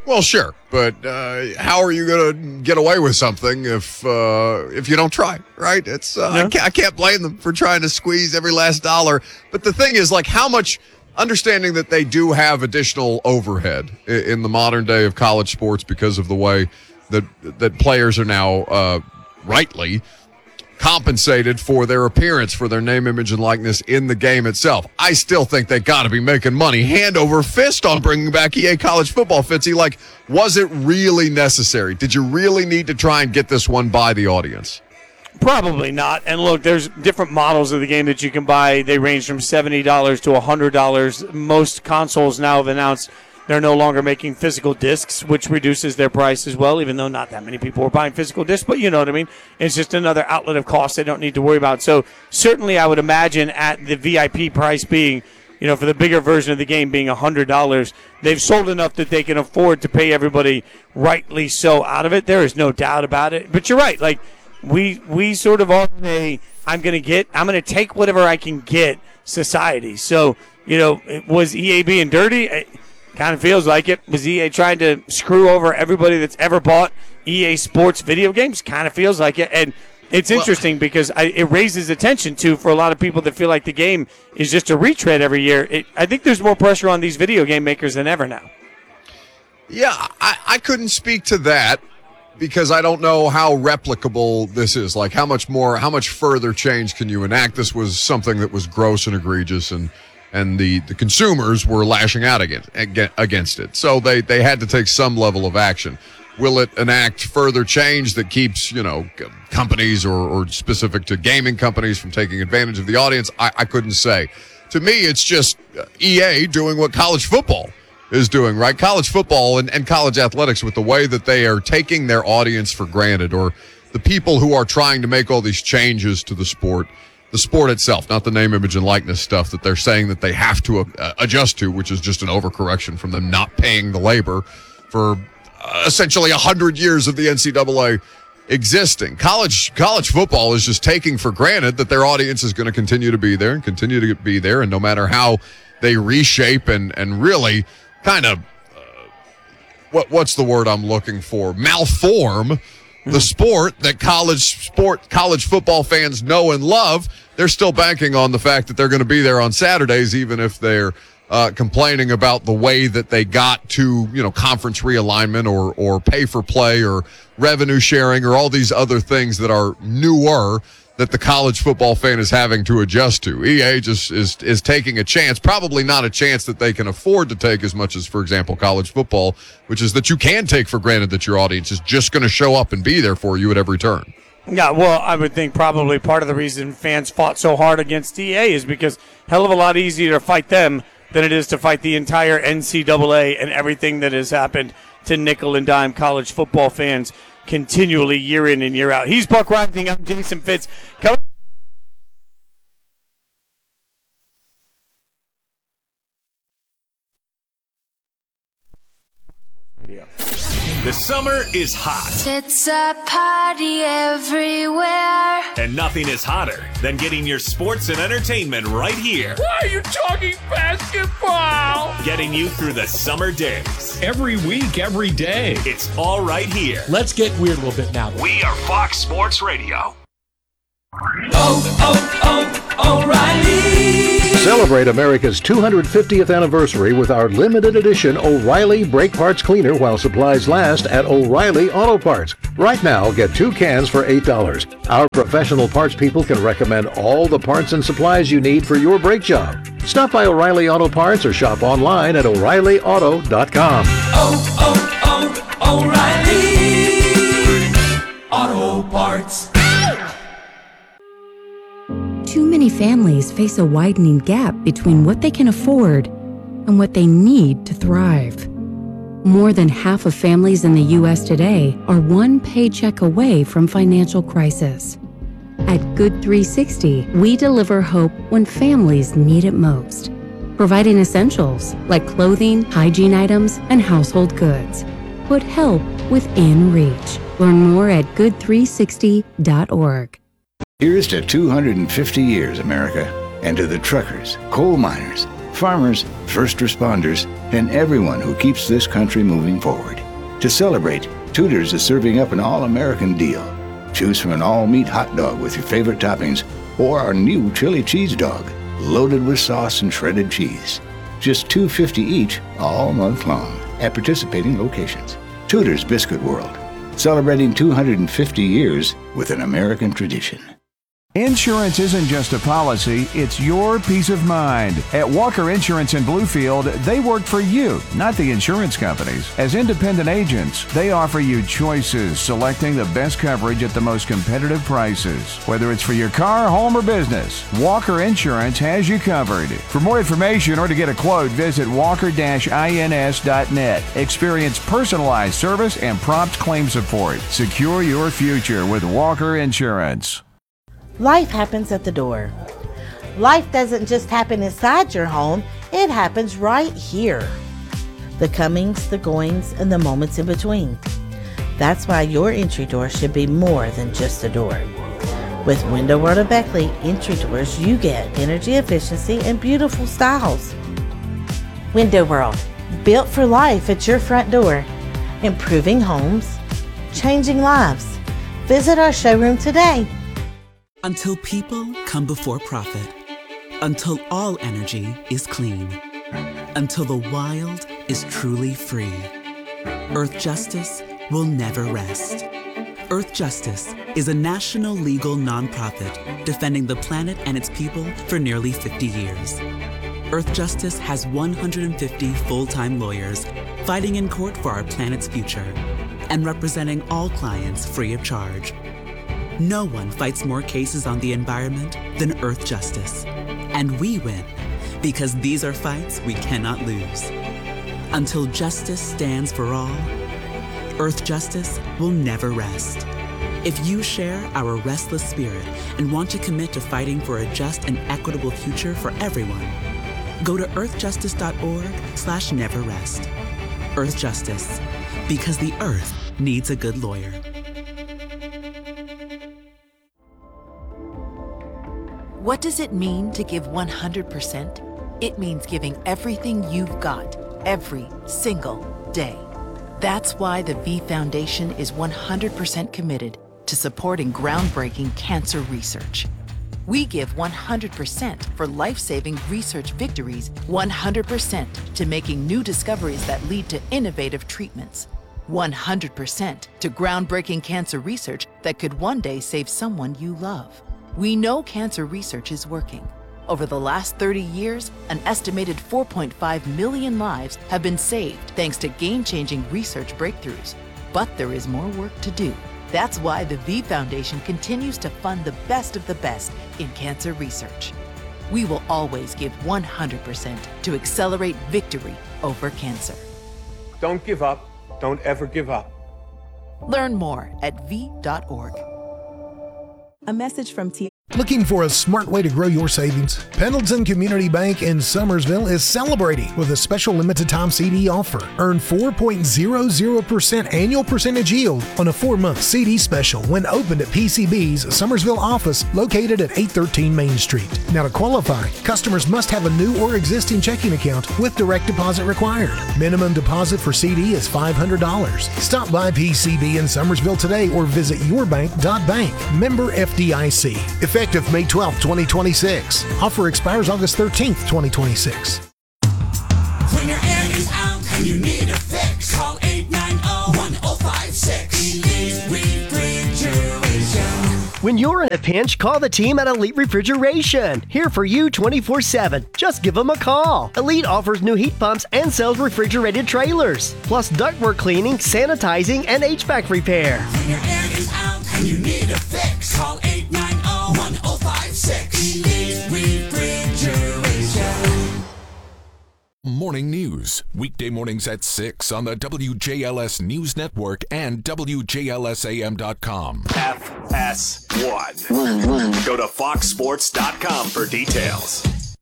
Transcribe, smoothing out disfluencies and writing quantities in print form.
Well, sure, but how are you going to get away with something if you don't try, right? It's I can't blame them for trying to squeeze every last dollar. But the thing is, like, how much, understanding that they do have additional overhead in the modern day of college sports because of the way that players are now rightly compensated for their appearance, for their name, image, and likeness in the game itself. I still think they got to be making money hand over fist on bringing back EA College Football. Fitzy, like, was it really necessary? Did you really need to try and get this one by the audience? Probably not. And look, there's different models of the game that you can buy. They range from $70 to $100. Most consoles now have announced they're no longer making physical discs, which reduces their price as well, even though not that many people are buying physical discs, but you know what I mean. It's just another outlet of cost they don't need to worry about. So certainly I would imagine at the VIP price being, for the bigger version of the game being $100, they've sold enough that they can afford to pay everybody rightly so out of it. There is no doubt about it. But you're right. Like, we sort of are in a I'm going to take whatever I can get society. So, was EA being dirty? Kind of feels like it. Was EA trying to screw over everybody that's ever bought EA Sports video games? Kind of feels like it. And it's interesting because it raises attention, too, for a lot of people that feel like the game is just a retread every year. I think there's more pressure on these video game makers than ever now. Yeah, I couldn't speak to that because I don't know how replicable this is. Like, how much further change can you enact? This was something that was gross and egregious, and the consumers were lashing out against it. So they had to take some level of action. Will it enact further change that keeps, companies or specific to gaming companies from taking advantage of the audience? I couldn't say. To me, it's just EA doing what college football is doing, right? College football and college athletics, with the way that they are taking their audience for granted, or the people who are trying to make all these changes to the sport itself, not the name, image, and likeness stuff that they're saying that they have to adjust to, which is just an overcorrection from them not paying the labor for essentially 100 years of the NCAA existing. College football is just taking for granted that their audience is going to continue to be there and continue to be there, and no matter how they reshape and really kind of what's the word I'm looking for? Malform the sport that college football fans know and love, they're still banking on the fact that they're going to be there on Saturdays, even if they're complaining about the way that they got to, conference realignment or pay for play or revenue sharing or all these other things that are newer that the college football fan is having to adjust to. EA just is taking a chance, probably not a chance that they can afford to take as much as, for example, college football, which is that you can take for granted that your audience is just going to show up and be there for you at every turn. Yeah, well, I would think probably part of the reason fans fought so hard against EA is because hell of a lot easier to fight them than it is to fight the entire NCAA and everything that has happened to nickel and dime college football fans continually year in and year out. He's Buck Reising. I'm Jason Fitz. The summer is hot. It's a party everywhere. And nothing is hotter than getting your sports and entertainment right here. Why are you talking basketball? Getting you through the summer days. Every week, every day. It's all right here. Let's get weird a little bit now. We are Fox Sports Radio. O'Reilly. Celebrate America's 250th anniversary with our limited edition O'Reilly Brake Parts Cleaner while supplies last at O'Reilly Auto Parts. Right now, get 2 cans for $8. Our professional parts people can recommend all the parts and supplies you need for your brake job. Stop by O'Reilly Auto Parts or shop online at O'ReillyAuto.com. O'Reilly Auto Parts. Too many families face a widening gap between what they can afford and what they need to thrive. More than half of families in the U.S. today are one paycheck away from financial crisis. At Good 360, we deliver hope when families need it most, providing essentials like clothing, hygiene items, and household goods. Put help within reach. Learn more at good360.org. Here's to 250 years, America, and to the truckers, coal miners, farmers, first responders, and everyone who keeps this country moving forward. To celebrate, Tudor's is serving up an all-American deal. Choose from an all-meat hot dog with your favorite toppings or our new chili cheese dog, loaded with sauce and shredded cheese. Just $2.50 each all month long at participating locations. Tudor's Biscuit World, celebrating 250 years with an American tradition. Insurance isn't just a policy, it's your peace of mind. At Walker Insurance in Bluefield, they work for you, not the insurance companies. As independent agents, they offer you choices, selecting the best coverage at the most competitive prices. Whether it's for your car, home, or business, Walker Insurance has you covered. For more information or to get a quote, visit walker-ins.net. Experience personalized service and prompt claim support. Secure your future with Walker Insurance. Life happens at the door. Life doesn't just happen inside your home, it happens right here. The comings, the goings, and the moments in between. That's why your entry door should be more than just a door. With Window World of Beckley entry doors, you get energy efficiency and beautiful styles. Window World, built for life at your front door. Improving homes, changing lives. Visit our showroom today. Until people come before profit. Until all energy is clean. Until the wild is truly free. Earth Justice will never rest. Earth Justice is a national legal nonprofit defending the planet and its people for nearly 50 years. Earth Justice has 150 full-time lawyers fighting in court for our planet's future and representing all clients free of charge. No one fights more cases on the environment than Earth Justice. And we win because these are fights we cannot lose. Until justice stands for all, Earth Justice will never rest. If you share our restless spirit and want to commit to fighting for a just and equitable future for everyone, go to earthjustice.org/neverrest. Earth Justice, because the Earth needs a good lawyer. What does it mean to give 100%? It means giving everything you've got, every single day. That's why the V Foundation is 100% committed to supporting groundbreaking cancer research. We give 100% for life-saving research victories, 100% to making new discoveries that lead to innovative treatments, 100% to groundbreaking cancer research that could one day save someone you love. We know cancer research is working. Over the last 30 years, an estimated 4.5 million lives have been saved thanks to game-changing research breakthroughs. But there is more work to do. That's why the V Foundation continues to fund the best of the best in cancer research. We will always give 100% to accelerate victory over cancer. Don't give up. Don't ever give up. Learn more at v.org. A message from T. Looking for a smart way to grow your savings? Pendleton Community Bank in Summersville is celebrating with a special limited time CD offer. Earn 4.00% annual percentage yield on a 4-month CD special when opened at PCB's Summersville office located at 813 Main Street. Now to qualify, customers must have a new or existing checking account with direct deposit required. Minimum deposit for CD is $500. Stop by PCB in Summersville today or visit yourbank.bank. Member FDIC. Effective May 12, 2026. Offer expires August 13th, 2026. When your air is out and you need a fix, call 890-1056. Elite Refrigeration. When you're in a pinch, call the team at Elite Refrigeration. Here for you 24/7. Just give them a call. Elite offers new heat pumps and sells refrigerated trailers, plus ductwork cleaning, sanitizing, and HVAC repair. When your air is out and you need a fix, call 890-1056. Elite Refrigeration. Morning News, weekday mornings at 6 on the WJLS News Network and WJLSAM.com. FS1. Go to foxsports.com for details.